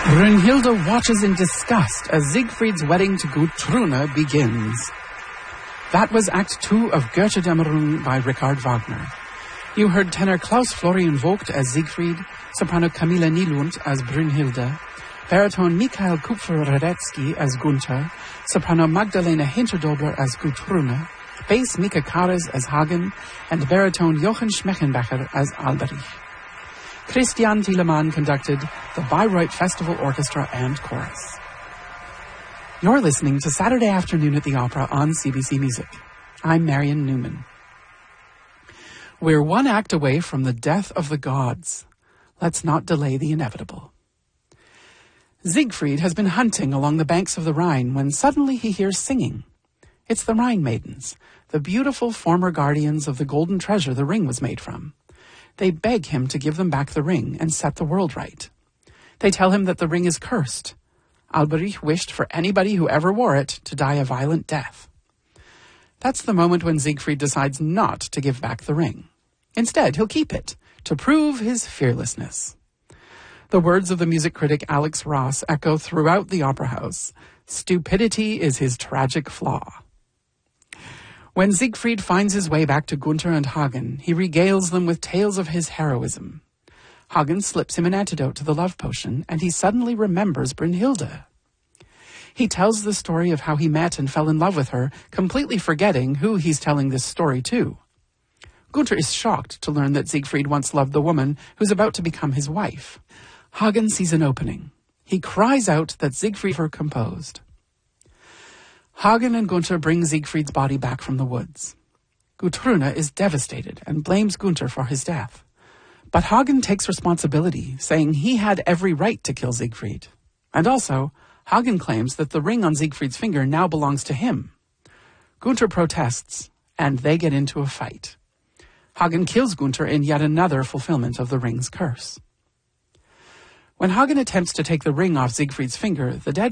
Brünnhilde watches in disgust as Siegfried's wedding to Gutrune begins. That was Act 2 of Götterdämmerung by Richard Wagner. You heard tenor Klaus Florian Vogt as Siegfried, soprano Camilla Nylund as Brünnhilde, baritone Michael Kupfer-Radetzky as Gunther, soprano Magdalena Hinterdobler as Gutrune, bass Mika Kares as Hagen, and baritone Jochen Schmechenbecher as Alberich. Christian Thielemann conducted the Bayreuth Festival Orchestra and Chorus. You're listening to Saturday Afternoon at the Opera on CBC Music. I'm Marion Newman. We're one act away from the death of the gods. Let's not delay the inevitable. Siegfried has been hunting along the banks of the Rhine when suddenly he hears singing. It's the Rhine Maidens, the beautiful former guardians of the golden treasure the ring was made from. They beg him to give them back the ring and set the world right. They tell him that the ring is cursed. Alberich wished for anybody who ever wore it to die a violent death. That's the moment when Siegfried decides not to give back the ring. Instead, he'll keep it, to prove his fearlessness. The words of the music critic Alex Ross echo throughout the opera house. Stupidity is his tragic flaw. When Siegfried finds his way back to Gunther and Hagen, he regales them with tales of his heroism. Hagen slips him an antidote to the love potion, and he suddenly remembers Brünnhilde. He tells the story of how he met and fell in love with her, completely forgetting who he's telling this story to. Gunther is shocked to learn that Siegfried once loved the woman who's about to become his wife. Hagen sees an opening. He cries out that Siegfried her composed. Hagen and Gunther bring Siegfried's body back from the woods. Gutrune is devastated and blames Gunther for his death. But Hagen takes responsibility, saying he had every right to kill Siegfried. And also, Hagen claims that the ring on Siegfried's finger now belongs to him. Gunther protests, and they get into a fight. Hagen kills Gunther in yet another fulfillment of the ring's curse. When Hagen attempts to take the ring off Siegfried's finger, the dead